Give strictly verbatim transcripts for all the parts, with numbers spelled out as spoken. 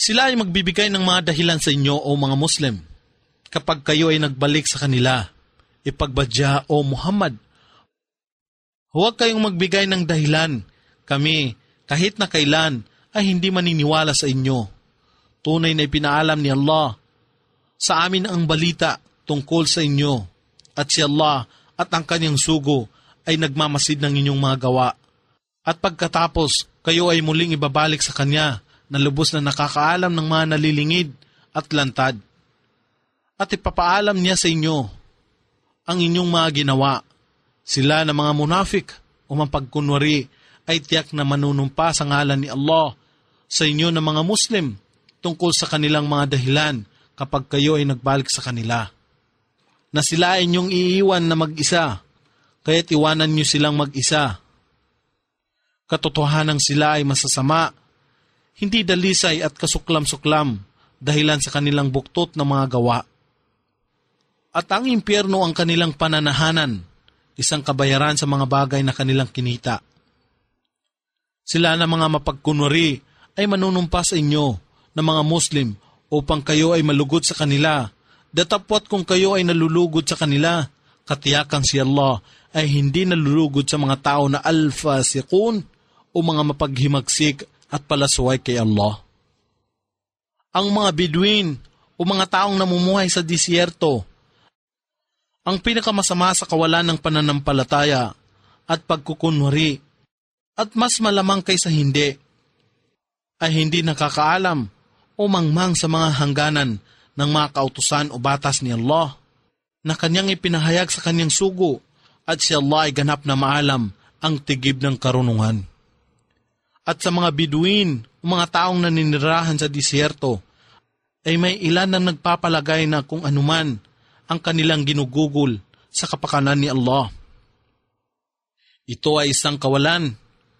Sila ay magbibigay ng mga dahilan sa inyo o mga Muslim. Kapag kayo ay nagbalik sa kanila, ipagbadya o Muhammad, huwag kayong magbigay ng dahilan. Kami, kahit na kailan, ay hindi maniniwala sa inyo. Tunay na ipinaalam ni Allah sa amin ang balita tungkol sa inyo, at si Allah at ang kanyang sugo ay nagmamasid ng inyong mga gawa. At pagkatapos, kayo ay muling ibabalik sa Kanya na lubos na nakakaalam ng mga nalilingid at lantad. At ipapaalam niya sa inyo ang inyong mga ginawa. Sila na mga munafik o mapagkunwari ay tiyak na manunumpa sa ngalan ni Allah sa inyo na mga Muslim tungkol sa kanilang mga dahilan kapag kayo ay nagbalik sa kanila. Na sila ay inyong iiwan na mag-isa, kaya't iwanan niyo silang mag-isa. Katotohanan sila ay masasama, hindi dalisay at kasuklam-suklam dahilan sa kanilang buktot na mga gawa. At ang impyerno ang kanilang pananahanan, isang kabayaran sa mga bagay na kanilang kinita. Sila na mga mapagkunwari ay manunumpa sa inyo na mga Muslim upang kayo ay malugod sa kanila. Datapwat kung kayo ay nalulugod sa kanila, katiyakang si Allah ay hindi nalulugod sa mga tao na al-fasiqun o mga mapaghimagsik at palasway kay Allah. Ang mga Bedouin o mga taong namumuhay sa disyerto, ang pinakamasama sa kawalan ng pananampalataya at pagkukunwari, at mas malamang kaysa hindi, ay hindi nakakaalam o mangmang sa mga hangganan ng mga kautusan o batas ni Allah na kanyang ipinahayag sa kanyang sugo, at si Allah ay ganap na maalam ang tigib ng karunungan. At sa mga Bedouin o mga taong naninirahan sa disyerto, ay may ilan na nagpapalagay na kung anuman ang kanilang ginugugol sa kapakanan ni Allah. Ito ay isang kawalan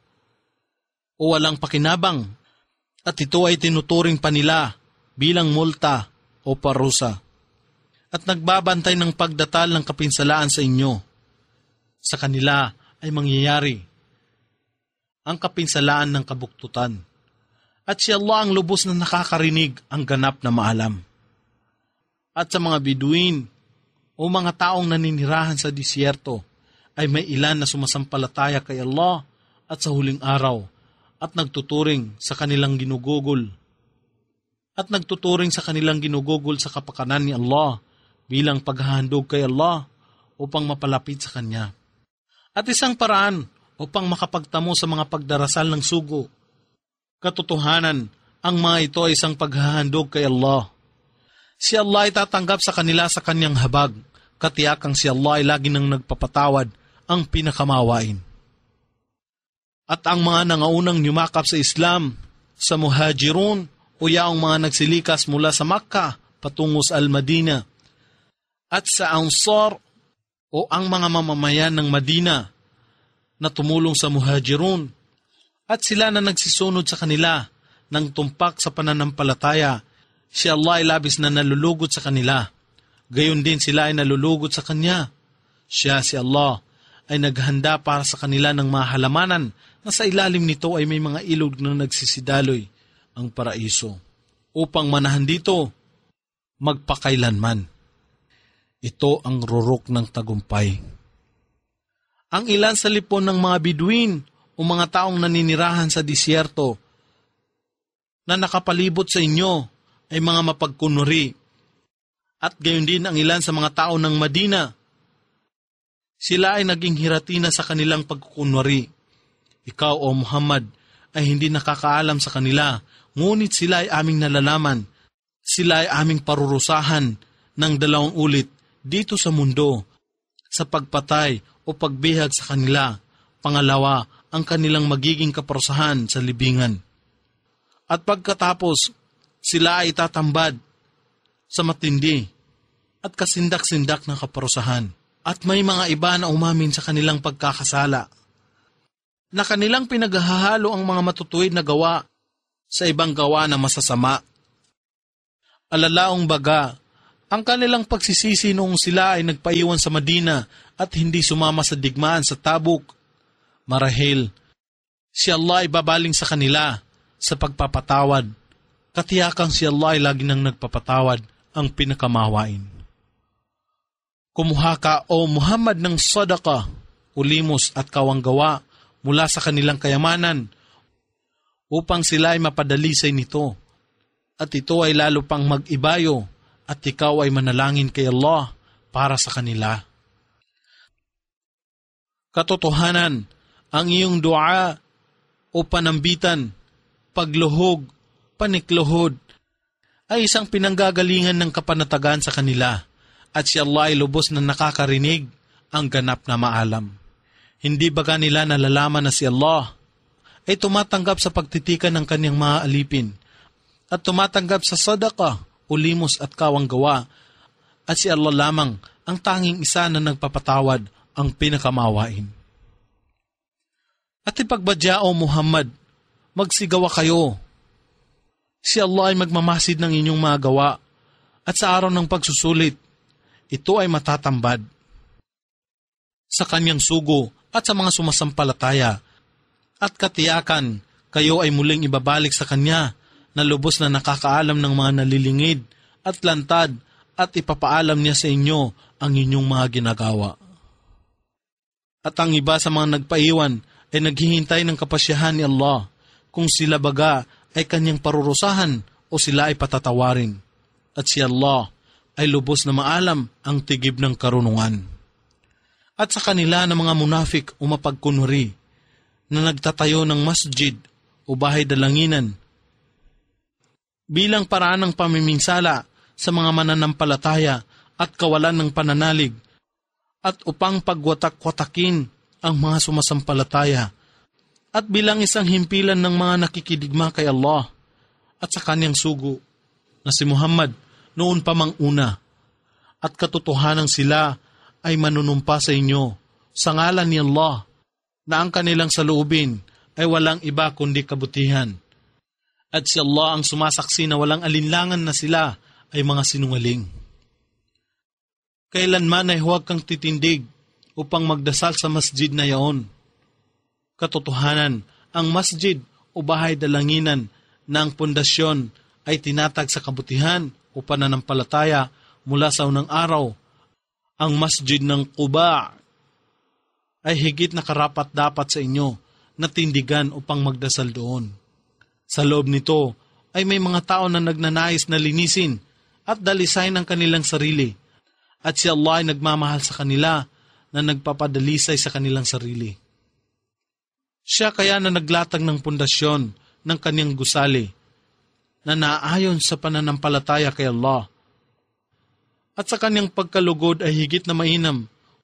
o walang pakinabang, at ito ay tinuturing pa nila bilang multa o parusa, at nagbabantay ng pagdatal ng kapinsalaan sa inyo. Sa kanila ay mangyayari ang kapinsalaan ng kabuktutan, at si Allah ang lubos na nakakarinig ang ganap na maalam. At sa mga Bedouin o mga taong naninirahan sa disyerto, ay may ilan na sumasampalataya kay Allah at sa huling araw, at nagtuturing sa kanilang ginugugol, at nagtuturing sa kanilang ginugugol sa kapakanan ni Allah bilang paghahandog kay Allah upang mapalapit sa Kanya. At isang paraan upang makapagtamo sa mga pagdarasal ng sugo. Katotohanan, ang mga ito ay isang paghahandog kay Allah. Si Allah ay tatanggap sa kanila sa Kanyang habag, katiyakang si Allah ay lagi nang nagpapatawad, ang pinakamawain. At ang mga nangaunang yumakap sa Islam, sa Muhajirun o yaong mga nagsilikas mula sa Makkah patungo sa Al-Madina, at sa Ansar o ang mga mamamayan ng Madina na tumulong sa Muhajirun, at sila na nagsisunod sa kanila ng tumpak sa pananampalataya, si Allah ay labis na nalulugod sa kanila. Gayon din sila ay nalulugod sa Kanya. Siya, si Allah, ay naghanda para sa kanila ng mga halamanan na sa ilalim nito ay may mga ilog na nagsisidaloy, ang paraiso, upang manahan dito magpakailanman. Ito ang rurok ng tagumpay. Ang ilan sa lipon ng mga Bedouin o mga taong naninirahan sa disyerto na nakapalibot sa inyo ay mga mapagkunwari, at gayon din ang ilan sa mga tao ng Madina. Sila ay naging hiratina sa kanilang pagkukunwari. Ikaw, o Muhammad, ay hindi nakakaalam sa kanila, ngunit sila ay aming nalalaman. Sila ay aming parurusahan ng dalawang ulit dito sa mundo, sa pagpatay o pagbihag sa kanila. Pangalawa, ang kanilang magiging kaparusahan sa libingan. At pagkatapos, sila ay tatambad sa matindi at kasindak-sindak na kaparusahan. At may mga iba na umamin sa kanilang pagkakasala, na kanilang pinaghahalo ang mga matutuwid na gawa sa ibang gawa na masasama. Alalaong baga, ang kanilang pagsisisi noong sila ay nagpaiwan sa Madina at hindi sumama sa digmaan sa Tabuk. Marahil, si Allah ay babaling sa kanila sa pagpapatawad, Katiyakang si Allah ay lagi nang nagpapatawad ang pinakamawain. Kumuha ka o Muhammad ng sadaka, ulimos at kawanggawa mula sa kanilang kayamanan upang sila ay mapadalisay nito at ito ay lalo pang mag-ibayo at ikaw ay manalangin kay Allah para sa kanila. Katotohanan, ang iyong dua o panambitan, pagluhog, panikluhod ay isang pinanggagalingan ng kapanatagan sa kanila at si Allah ay lubos na nakakarinig ang ganap na maalam. Hindi baga nila nalalaman na si Allah ay tumatanggap sa pagtitikan ng kanyang mga alipin at tumatanggap sa sadaka, ulimos at kawanggawa at si Allah lamang ang tanging isa na nagpapatawad ang pinakamawain. At ipagbadya o Muhammad, magsigawa kayo. Si Allah ay magmamasid ng inyong mga gawa at sa araw ng pagsusulit, ito ay matatambad. Sa kanyang sugo at sa mga sumasampalataya at katiyakan, kayo ay muling ibabalik sa kanya na lubos na nakakaalam ng mga nalilingid at lantad at ipapaalam niya sa inyo ang inyong mga ginagawa. At ang iba sa mga nagpaiwan ay naghihintay ng kapasyahan ni Allah kung sila baga ay kanyang parurusahan o sila ay patatawarin. At si Allah ay lubos na maalam ang tigib ng karunungan. At sa kanila ng mga munafik o mapagkunwari na nagtatayo ng masjid o bahay dalanginan bilang paraan ng pamiminsala sa mga mananampalataya at kawalan ng pananalig at upang pagwatak-watakin ang mga sumasampalataya at bilang isang himpilan ng mga nakikidigma kay Allah at sa kanyang sugo na si Muhammad noon pa mang una at katotohanan sila ay manunumpa sa inyo sa ngalan ni Allah na ang kanilang saloobin ay walang iba kundi kabutihan at si Allah ang sumasaksi na walang alinlangan na sila ay mga sinungaling. Kailanman ay huwag kang titindig upang magdasal sa masjid na yaon. Katotohanan, ang masjid o bahay dalanginan na ang pundasyon ay tinatag sa kabutihan o pananampalataya mula sa unang araw. Ang masjid ng Quba ay higit na karapat dapat sa inyo na tindigan upang magdasal doon. Sa loob nito ay may mga tao na nagnanais na linisin at dalisayin ang kanilang sarili at si Allah ay nagmamahal sa kanila na nagpapadalisay sa kanilang sarili. Siya kaya na naglatag ng pundasyon ng kanyang gusali na naayon sa pananampalataya kay Allah at sa kanyang pagkalugod ay higit na mainam.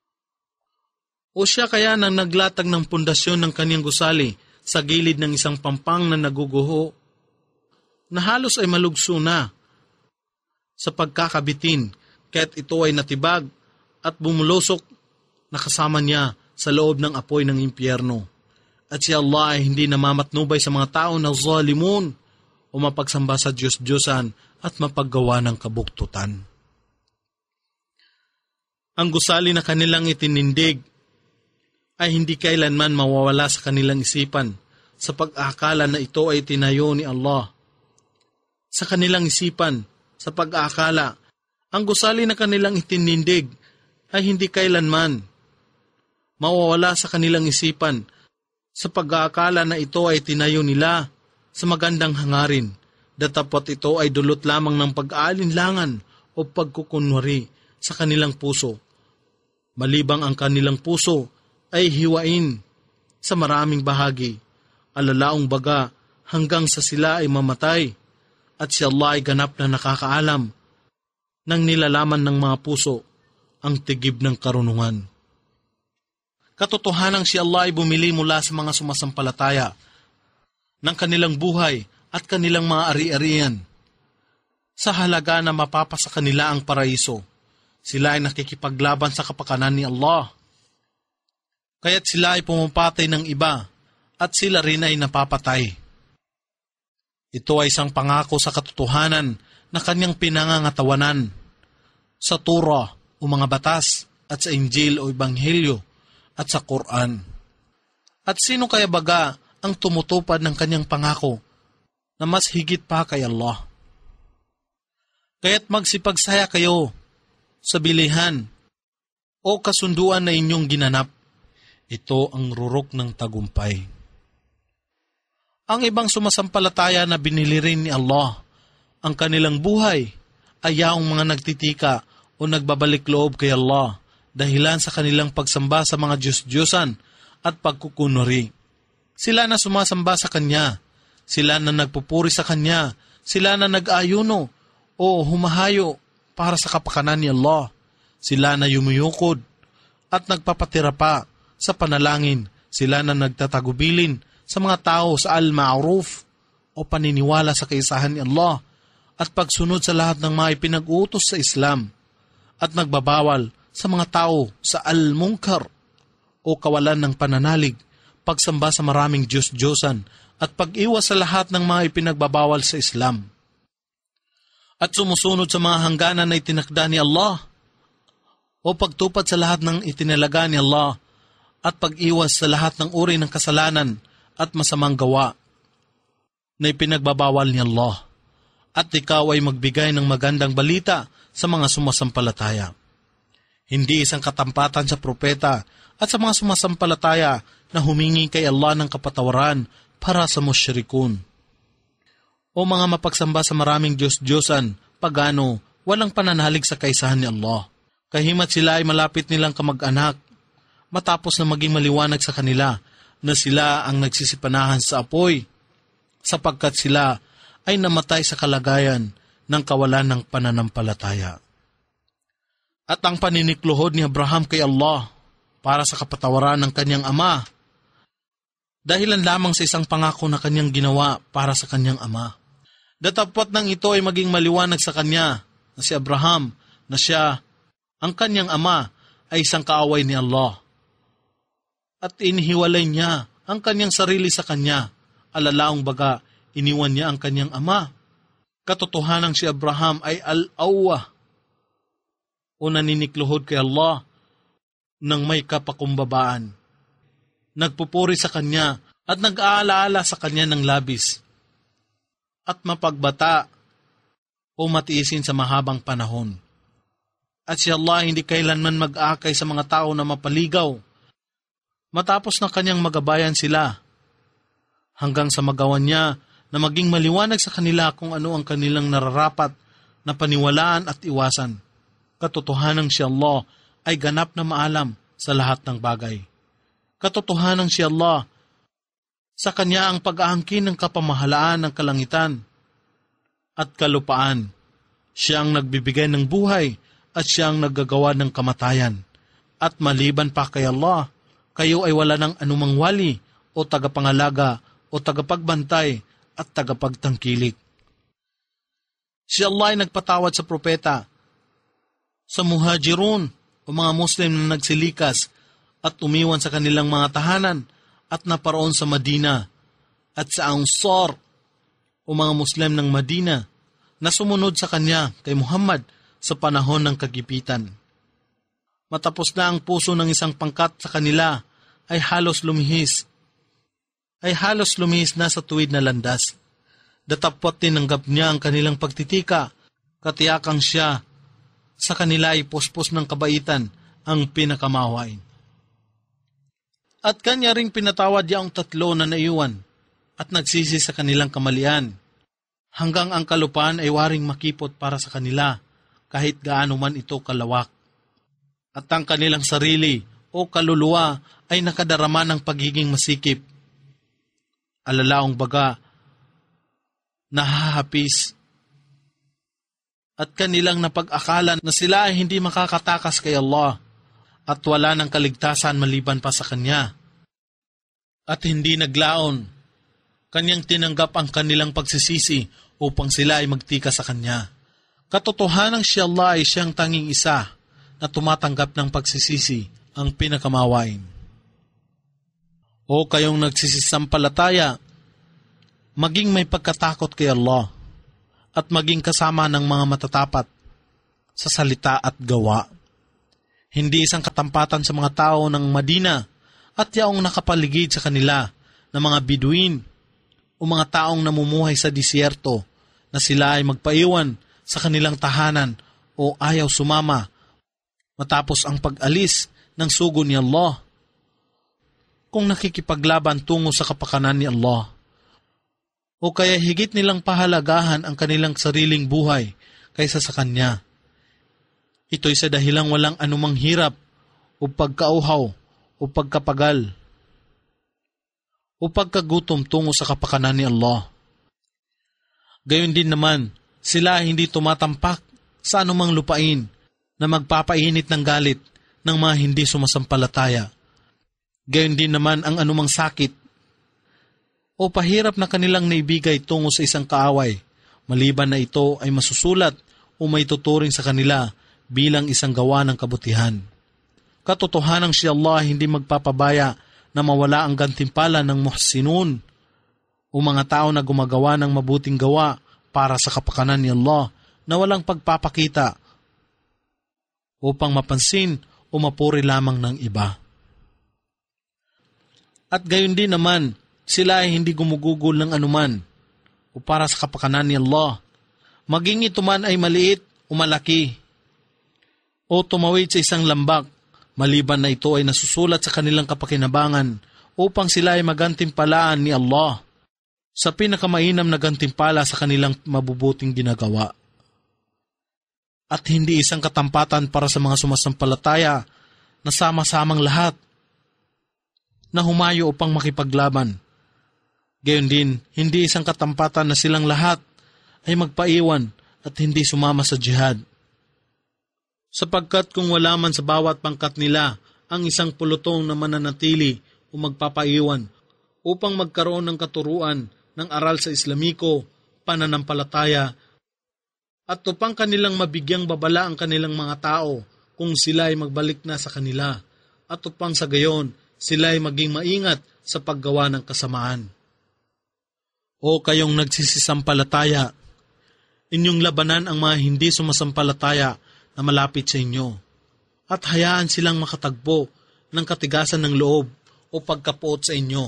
O siya kaya na naglatag ng pundasyon ng kanyang gusali sa gilid ng isang pampang na naguguho na halos ay malugso na sa pagkakabitin kaya't ito ay natibag at bumulusok na kasama niya sa loob ng apoy ng impyerno. At si Allah ay hindi namamatnubay sa mga tao na zalimun o mapagsamba sa Diyos-Diyosan at mapaggawa ng kabuktutan. Ang gusali na kanilang itinindig ay hindi kailanman mawawala sa kanilang isipan sa pag-aakala na ito ay tinayo ni Allah. Sa kanilang isipan, sa pag-aakala, ang gusali na kanilang itinindig ay hindi kailanman mawawala sa kanilang isipan sa pag-aakala na ito ay tinayo nila sa magandang hangarin, datapot ito ay dulot lamang ng pag-aalinlangan o pagkukunwari sa kanilang puso. Malibang ang kanilang puso ay hiwain sa maraming bahagi, alalaong baga hanggang sa sila ay mamatay, at si Allah ay ganap na nakakaalam ng nilalaman ng mga puso ang tigib ng karunungan. Katotohanang si Allah ay bumili mula sa mga sumasampalataya ng kanilang buhay at kanilang mga ari-arian sa halaga na mapapasa kanila ang paraiso. Sila ay nakikipaglaban sa kapakanan ni Allah. Kaya't sila ay pumapatay ng iba at sila rin ay napapatay. Ito ay isang pangako sa katotohanan na kanyang pinangangatawanan sa Torah o mga batas at sa Injil o Ebanghelyo at sa Quran. At sino kaya baga ang tumutupad ng kanyang pangako na mas higit pa kay Allah. Kaya't magsipagsaya kayo sa bilihan o kasunduan na inyong ginanap. Ito ang rurok ng tagumpay. Ang ibang sumasampalataya na binili rin ni Allah ang kanilang buhay ay yaong mga nagtitika o nagbabalik loob kay Allah dahilan sa kanilang pagsamba sa mga Diyos-Diyosan at pagkukunwari. Sila na sumasamba sa Kanya, sila na nagpupuri sa Kanya, sila na nag-ayuno o humahayo para sa kapakanan ni Allah, sila na yumuyukod at nagpapatira pa sa panalangin, sila na nagtatagubilin sa mga tao sa al-ma'ruf o paniniwala sa kaisahan ni Allah at pagsunod sa lahat ng mga ipinag-utos sa Islam at nagbabawal sa mga tao sa al-munkar o kawalan ng pananalig, pagsamba sa maraming Diyos-Diyosan at pag-iwas sa lahat ng mga ipinagbabawal sa Islam at sumusunod sa mga hangganan na itinakda ni Allah o pagtupad sa lahat ng itinalaga ni Allah at pag-iwas sa lahat ng uri ng kasalanan at masamang gawa na ipinagbabawal ni Allah, at ikaw ay magbigay ng magandang balita sa mga sumasampalataya. Hindi isang katampatan sa propeta at sa mga sumasampalataya na humingi kay Allah ng kapatawaran para sa musyrikun o mga mapagsamba sa maraming Diyos-Diyosan, pagano, walang pananalig sa kaisahan ni Allah. Kahimat sila ay malapit nilang kamag-anak matapos na maging maliwanag sa kanila na sila ang nagsisipanahan sa apoy, sapagkat sila ay namatay sa kalagayan ng kawalan ng pananampalataya. At ang paninikluhod ni Abraham kay Allah para sa kapatawaran ng kanyang ama, dahilan lamang sa isang pangako na kanyang ginawa para sa kanyang ama. Datapwat nang ito ay maging maliwanag sa kanya na si Abraham na siya, ang kanyang ama, ay isang kaaway ni Allah. At inihiwalay niya ang kanyang sarili sa kanya, alalaong baga, iniwan niya ang kanyang ama. Katotohanang si Abraham ay al-awwa o naninikluhod kay Allah ng may kapakumbabaan. Nagpupuri sa kanya at nag-aalaala sa kanya ng labis at mapagbata o matiisin sa mahabang panahon. At si Allah hindi kailanman mag-akay sa mga tao na mapaligaw matapos na kanyang magabayan sila, hanggang sa magawan niya na maging maliwanag sa kanila kung ano ang kanilang nararapat na paniwalaan at iwasan. Katotohanang si Allah ay ganap na maalam sa lahat ng bagay. Katotohanang si Allah, sa Kanya ang pag-aangkin ng kapamahalaan ng kalangitan at kalupaan. Siya ang nagbibigay ng buhay at siya ang naggagawa ng kamatayan. At maliban pa kay Allah, kayo ay wala ng anumang wali o tagapangalaga o tagapagbantay at tagapagtangkilik. Si Allah ay nagpatawad sa propeta, sa muhajirun o mga Muslim na nagsilikas at umiwan sa kanilang mga tahanan at naparoon sa Madina, at sa Ansar o mga Muslim ng Madina na sumunod sa kanya kay Muhammad sa panahon ng kagipitan. Matapos na ang puso ng isang pangkat sa kanila ay halos lumihis, ay halos lumihis na sa tuwid na landas. Datapwat tinanggap niya ang kanilang pagtitika, katiyakang siya sa kanila ay puspos ng kabaitan ang pinakamawain. At kanya ring pinatawad niya ang tatlo na naiwan at nagsisi sa kanilang kamalian, hanggang ang kalupaan ay waring makipot para sa kanila kahit gaano man ito kalawak. At ang kanilang sarili o kaluluwa ay nakadarama ng pagiging masikip. Alalaong baga, nahahapis. At kanilang napag-akalan na sila ay hindi makakatakas kay Allah at wala ng kaligtasan maliban pa sa Kanya. At hindi naglaon, Kanyang tinanggap ang kanilang pagsisisi upang sila ay magtika sa Kanya. Katotohanang si Allah ay siyang tanging isa na tumatanggap ng pagsisisi, ang pinakamawain. O kayong nagsisisampalataya, maging may pagkatakot kay Allah at maging kasama ng mga matatapat sa salita at gawa. Hindi isang katampatan sa mga tao ng Madina at yaong nakapaligid sa kanila ng mga Biduin o o mga taong namumuhay sa disyerto na sila ay magpaiwan sa kanilang tahanan o ayaw sumama matapos ang pag-alis ng sugo ni Allah. Kung nakikipaglaban tungo sa kapakanan ni Allah, o kaya higit nilang pahalagahan ang kanilang sariling buhay kaysa sa Kanya. Ito'y sa dahilang walang anumang hirap o pagkauhaw o pagkapagal o pagkagutom tungo sa kapakanan ni Allah. Gayon din naman, sila hindi tumatampak sa anumang lupain na magpapainit ng galit ng mga hindi sumasampalataya. Gayon din naman ang anumang sakit o pahirap na kanilang naibigay tungo sa isang kaaway, maliban na ito ay masusulat o may tuturing sa kanila bilang isang gawa ng kabutihan. Katotohanang si Allah hindi magpapabaya na mawala ang gantimpala ng muhsinun o mga tao na gumagawa ng mabuting gawa para sa kapakanan ni Allah na walang pagpapakita upang mapansin o mapuri lamang ng iba. At gayon din naman, sila ay hindi gumugugol ng anuman o para sa kapakanan ni Allah, maging ito man ay maliit o malaki o tumawid sa isang lambak, maliban na ito ay nasusulat sa kanilang kapakinabangan upang sila ay magantimpalaan ni Allah sa pinakamainam na gantimpala sa kanilang mabubuting ginagawa. At hindi isang katampatan para sa mga sumasampalataya na sama-samang lahat na humayo upang makipaglaban. Gayon din, hindi isang katampatan na silang lahat ay magpaiwan at hindi sumama sa jihad. Sapagkat kung wala man sa bawat pangkat nila ang isang pulutong na mananatili o magpapaiwan upang magkaroon ng katuruan ng aral sa Islamiko, pananampalataya, at upang kanilang mabigyang babala ang kanilang mga tao kung sila ay magbalik na sa kanila, at upang sa gayon sila ay maging maingat sa paggawa ng kasamaan. O kayong nagsisisampalataya, inyong labanan ang mga hindi sumasampalataya na malapit sa inyo, at hayaan silang makatagpo ng katigasan ng loob o pagkapuot sa inyo.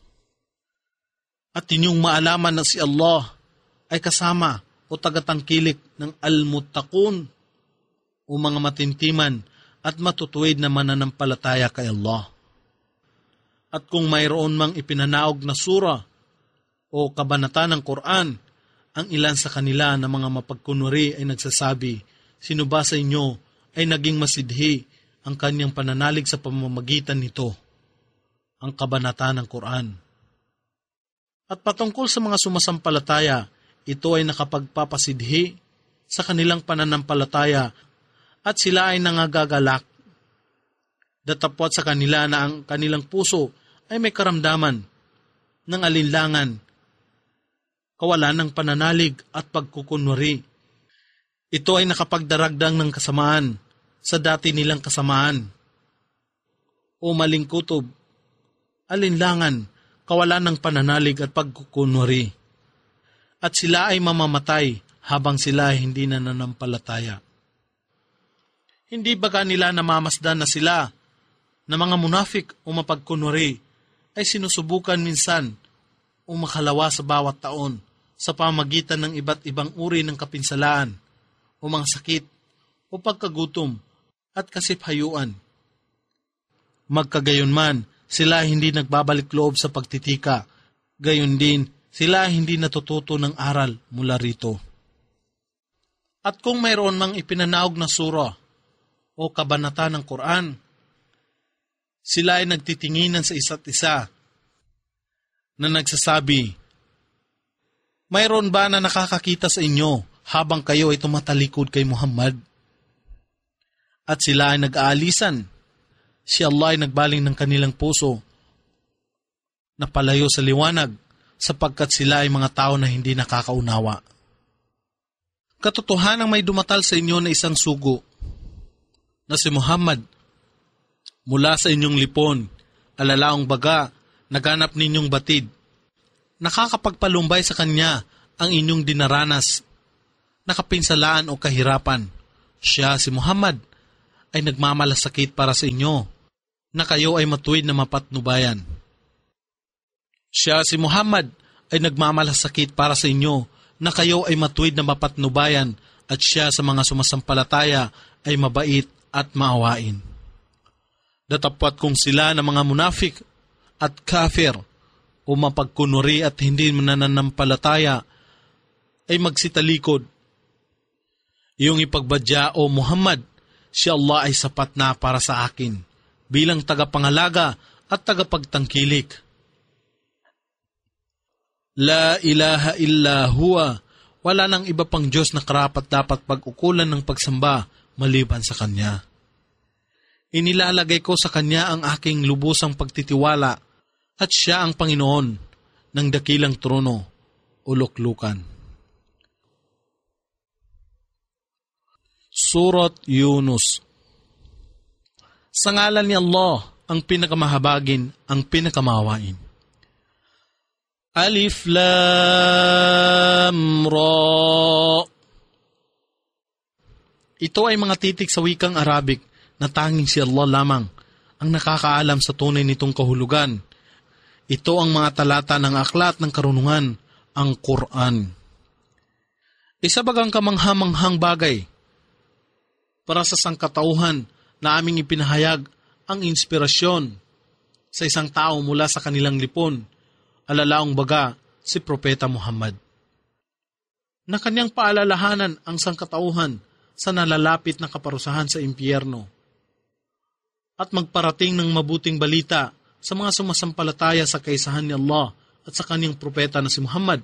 At inyong maalaman na si Allah ay kasama o tagatangkilik ng al-muttaqun o mga matintiman at matutuwid na mananampalataya kay Allah. At kung mayroon mang ipinanaog na sura o kabanata ng Quran, ang ilan sa kanila na mga mapagkunwari ay nagsasabi, sino ba sa inyo ay naging masidhi ang kanyang pananalig sa pamamagitan nito, ang kabanata ng Quran. At patungkol sa mga sumasampalataya, ito ay nakapagpapasidhi sa kanilang pananampalataya at sila ay nangagagalak. Datapwat sa kanila na ang kanilang puso ay may karamdaman ng alinlangan, kawalan ng pananalig at pagkukunwari. Ito ay nakapagdaragdang ng kasamaan sa dati nilang kasamaan o maling kutob, alinlangan, kawalan ng pananalig at pagkukunwari. At sila ay mamamatay habang sila ay hindi nananampalataya. Hindi baga nila namamasdan na sila na mga munafik o mapagkunwari ay sinusubukan minsan o makalawa sa bawat taon sa pamagitan ng iba't ibang uri ng kapinsalaan o mga sakit o pagkagutom at kasiphayuan. Magkagayon man, sila hindi nagbabalik loob sa pagtitika, gayon din sila hindi natututo ng aral mula rito. At kung mayroon mang ipinanaog na sura o kabanata ng Quran, sila ay nagtitinginan sa isa't isa na nagsasabi, mayroon ba na nakakakita sa inyo habang kayo ay tumatalikod kay Muhammad? At sila ay nag-aalisan. Si Allah ay nagbaling ng kanilang puso na palayo sa liwanag sapagkat sila ay mga tao na hindi nakakaunawa. Katotohanang may dumatal sa inyo na isang sugo na si Muhammad. Mula sa inyong lipon, alalaong baga, naganap ninyong batid. Nakakapagpalumbay sa kanya ang inyong dinaranas, nakapinsalaan o kahirapan. Siya, si Muhammad, ay nagmamalasakit para sa inyo, na kayo ay matuwid na mapatnubayan. Siya, si Muhammad, ay nagmamalasakit para sa inyo na kayo ay matuwid na mapatnubayan at siya sa mga sumasampalataya ay mabait at maawain. Datapwat kung sila na mga munafik at kafir o mapagkunuri at hindi mananampalataya ay magsitalikod. Iyong ipagbadya, O Muhammad, si Allah ay sapat na para sa akin bilang tagapangalaga at tagapagtangkilik. La ilaha illa huwa, wala nang iba pang Diyos na karapat dapat pag-ukulan ng pagsamba maliban sa Kanya. Inilalagay ko sa Kanya ang aking lubusang pagtitiwala at Siya ang Panginoon ng dakilang trono o luklukan. Surat Yunus. Sa ngalan ni Allah, ang pinakamahabagin, ang pinakamawain. Alif Lam Ra. Ito ay mga titik sa wikang Arabic na tanging si Allah lamang ang nakakaalam sa tunay nitong kahulugan. Ito ang mga talata ng aklat ng karunungan, ang Quran. Isa bagang kamanghamanghang bagay para sa sangkatauhan na aming ipinahayag ang inspirasyon sa isang tao mula sa kanilang lipon, alalaong baga si Propeta Muhammad, na kanyang paalalahanan ang sangkatauhan sa nalalapit na kaparusahan sa impyerno at magparating ng mabuting balita sa mga sumasampalataya sa kaisahan ni Allah at sa kanyang propeta na si Muhammad,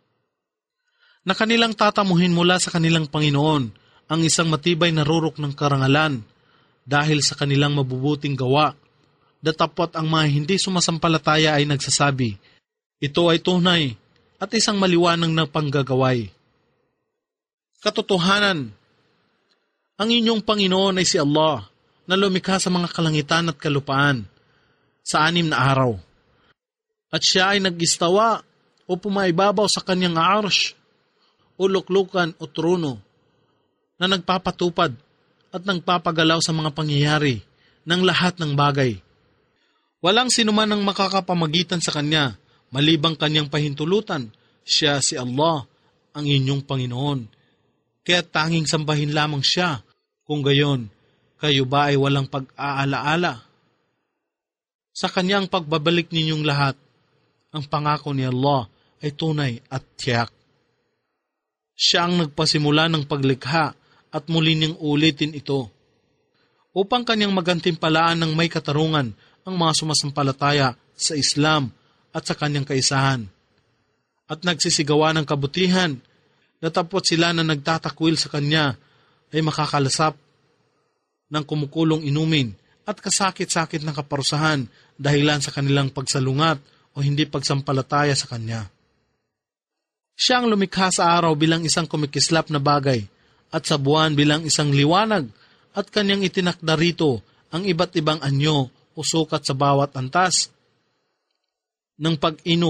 na kanilang tatamuhin mula sa kanilang Panginoon ang isang matibay na rurok ng karangalan dahil sa kanilang mabubuting gawa. Datapwat ang mga hindi sumasampalataya ay nagsasabi, ito ay tunay at isang maliwanag na panggagaway. Katotohanan, ang inyong Panginoon ay si Allah na lumikha sa mga kalangitan at kalupaan sa anim na araw. At siya ay nag-istawa o pumaibabaw sa kanyang arsh o luklukan o trono na nagpapatupad at nagpapagalaw sa mga pangyayari ng lahat ng bagay. Walang sinuman ang makakapamagitan sa kanya, malibang kanyang pahintulutan. Siya si Allah, ang inyong Panginoon. Kaya tanging sambahin lamang siya. Kung gayon, kayo ba ay walang pag-aalaala? Sa kanyang pagbabalik ninyong lahat, ang pangako ni Allah ay tunay at tiyak. Siya ang nagpasimula ng paglikha at muli niyang ulitin ito upang kanyang magantimpalaan ng may katarungan ang mga sumasampalataya sa Islam at sa kanyang kaisahan at nagsisigawa ng kabutihan. Datapwat sila na nagtatakwil sa kanya ay makakalasap ng kumukulong inumin at kasakit-sakit ng kaparusahan dahilan sa kanilang pagsalungat o hindi pagsampalataya sa kanya. Siya ang lumikha sa araw bilang isang kumikislap na bagay at sa buwan bilang isang liwanag at kanyang itinakda rito ang iba't ibang anyo o sukat sa bawat antas ng pag-inog.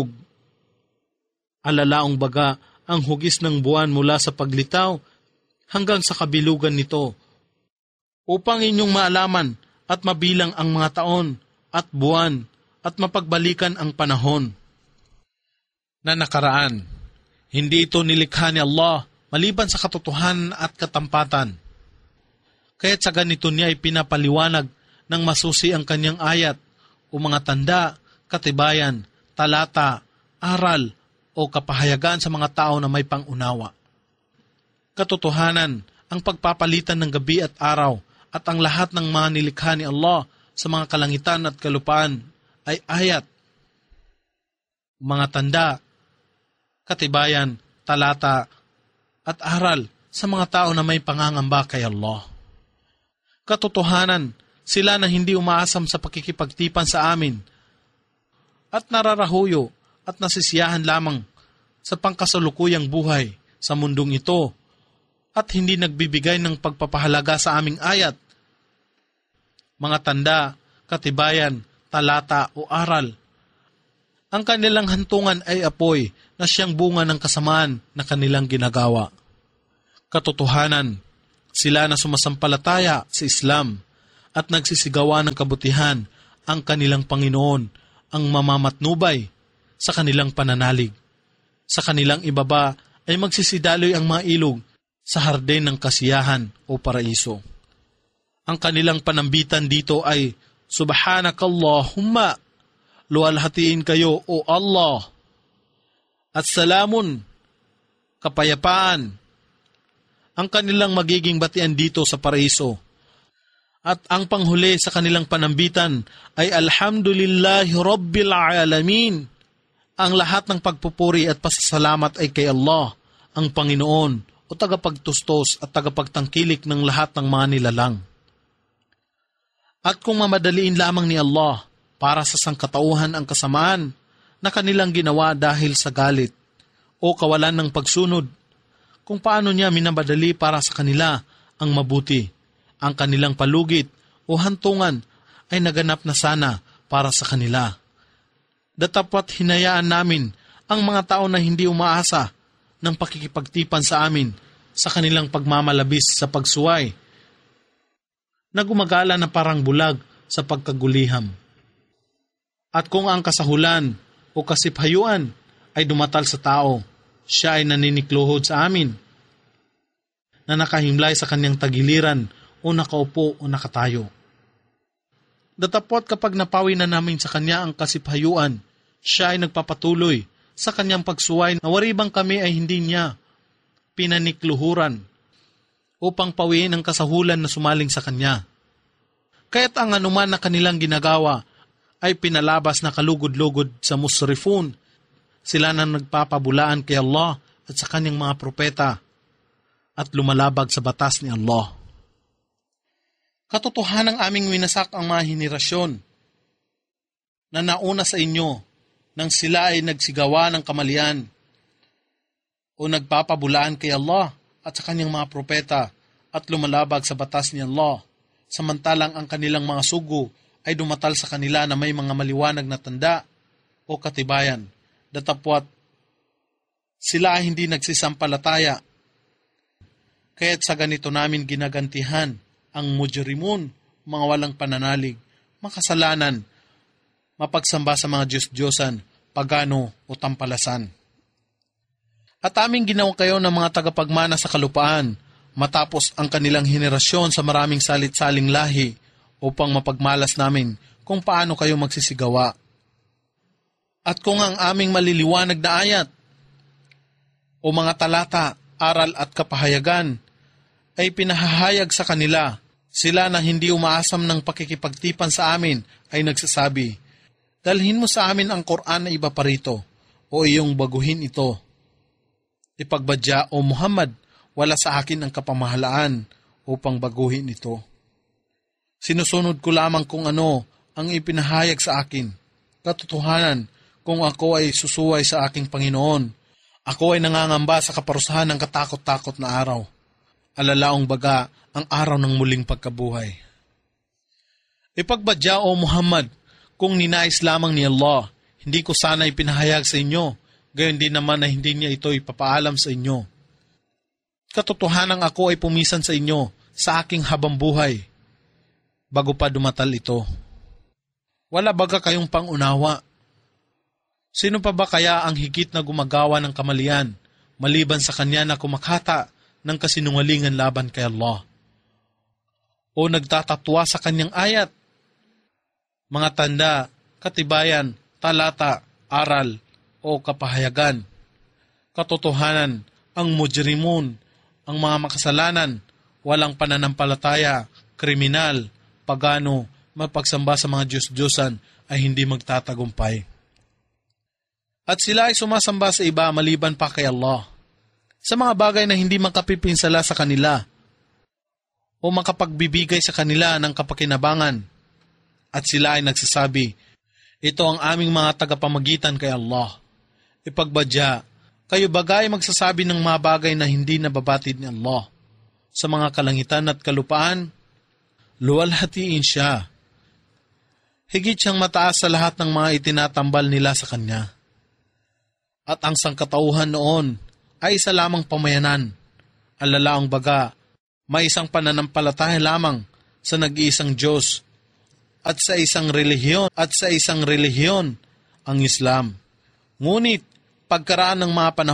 Alalaong baga ang hugis ng buwan mula sa paglitaw hanggang sa kabilugan nito upang inyong maalaman at mabilang ang mga taon at buwan at mapagbalikan ang panahon na nakaraan. Hindi ito nilikha ni Allah maliban sa katotohanan at katampatan. Kaya't sa ganito niya ay pinapaliwanag ng masusi ang kanyang ayat o mga tanda, katibayan, talata, aral o kapahayagan sa mga tao na may pangunawa. Katotohanan, ang pagpapalitan ng gabi at araw at ang lahat ng mga nilikha ni Allah sa mga kalangitan at kalupaan ay ayat, mga tanda, katibayan, talata, at aral sa mga tao na may pangangamba kay Allah. Katotohanan, sila na hindi umaasam sa pakikipagtipan sa amin at nararahuyo at nasisiyahan lamang sa pangkasalukuyang buhay sa mundong ito at hindi nagbibigay ng pagpapahalaga sa aming ayat, mga tanda, katibayan, talata o aral. Ang kanilang hantungan ay apoy na siyang bunga ng kasamaan na kanilang ginagawa. Katotohanan, sila na sumasampalataya sa Islam at nagsisigawa ng kabutihan ang kanilang Panginoon ang mamamatnubay sa kanilang pananalig Sa kanilang ibaba ay magsisidaloy ang mga ilog sa hardin ng kasiyahan o paraiso. Ang kanilang panambitan dito ay, Subhanakallahumma, luwalhatiin kayo o Allah, at salamun, kapayapaan, ang kanilang magiging batian dito sa paraiso. At ang panghuli sa kanilang panambitan ay Alhamdulillahi Rabbil Alamin. Ang lahat ng pagpupuri at pasasalamat ay kay Allah, ang Panginoon o tagapagtustos at tagapagtangkilik ng lahat ng mga nilalang. At kung mamadaliin lamang ni Allah para sa sangkatauhan ang kasamaan na kanilang ginawa dahil sa galit o kawalan ng pagsunod, kung paano niya minamadali para sa kanila ang mabuti, ang kanilang palugit o hantungan ay naganap na sana para sa kanila. Datapwat hinayaan namin ang mga tao na hindi umaasa ng pakikipagtipan sa amin sa kanilang pagmamalabis sa pagsuway, na gumagala na parang bulag sa pagkaguliham. At kung ang kasahulan o kasiphayuan ay dumatal sa tao, siya ay naninikluhod sa amin, na nakahimlay sa kanyang tagiliran o nakaupo o nakatayo. Datapwat kapag napawi na namin sa kanya ang kasiphayuan, siya ay nagpapatuloy sa kanyang pagsuway na waribang kami ay hindi niya pinanikluhuran upang pawiin ang kasahulan na sumaling sa kanya. Kaya't ang anuman na kanilang ginagawa ay pinalabas na kalugod-lugod sa musrifun. Sila na nagpapabulaan kay Allah at sa kanyang mga propeta at lumalabag sa batas ni Allah. Katotohanang aming winasak ang mga henerasyon na nauna sa inyo nang sila ay nagsigawa ng kamalian o nagpapabulaan kay Allah at sa kanyang mga propeta at lumalabag sa batas ni Allah, samantalang ang kanilang mga sugo ay dumatal sa kanila na may mga maliwanag na tanda o katibayan. Datapwat, sila ay hindi nagsisampalataya. Kaya't sa ganito namin ginagantihan ang mujrimun, mga walang pananalig, makasalanan, mapagsamba sa mga Diyos-Diyosan, pagano o tampalasan. At aming ginawa kayo ng mga tagapagmana sa kalupaan, matapos ang kanilang henerasyon sa maraming salit-saling lahi, upang mapagmalas namin kung paano kayo magsisigawa. At kung ang aming maliliwanag na ayat o mga talata, aral at kapahayagan ay pinahahayag sa kanila, sila na hindi umaasam ng pakikipagtipan sa amin ay nagsasabi, dalhin mo sa amin ang Quran na iba pa rito o iyong baguhin ito. Ipagbadya o Muhammad, wala sa akin ang kapamahalaan upang baguhin ito. Sinusunod ko lamang kung ano ang ipinahayag sa akin. Katotohanan, kung ako ay susuway sa aking Panginoon, ako ay nangangamba sa kaparusahan ng katakot-takot na araw. Alalaong baga ang araw ng muling pagkabuhay. Ipagbadya o Muhammad, kung ninais lamang ni Allah, hindi ko sana ipinahayag sa inyo, gayon din naman na hindi niya ito ipapaalam sa inyo. Katotohanan ako ay pumisan sa inyo sa aking habang buhay, bago pa dumatal ito. Wala baga kayong pangunawa? Sino pa ba kaya ang higit na gumagawa ng kamalian, maliban sa kanya na kumakata ng kasinungalingan laban kay Allah? O nagtatatwa sa kanyang ayat, mga tanda, katibayan, talata, aral, o kapahayagan? Katotohanan, ang mujrimun, ang mga makasalanan, walang pananampalataya, kriminal, pagano, mapagsamba sa mga Diyos-Diyosan ay hindi magtatagumpay. At sila ay sumasamba sa iba maliban pa kay Allah, sa mga bagay na hindi makapipinsala sa kanila o makapagbibigay sa kanila ng kapakinabangan. At sila ay nagsasabi, ito ang aming mga tagapamagitan kay Allah. Ipagbadya, kayo bagay magsasabi ng mga bagay na hindi nababatid ni Allah. Sa mga kalangitan at kalupaan, luwalhatiin siya. Higit siyang mataas sa lahat ng mga itinatambal nila sa kanya. At ang sangkatauhan noon ay isa lamang pamayanan. Alalaang baga, may isang pananampalataya lamang sa nag-iisang Diyos at sa isang relihiyon at sa isang relihiyon, ang Islam. Ngunit pagkaraan ng mga panahon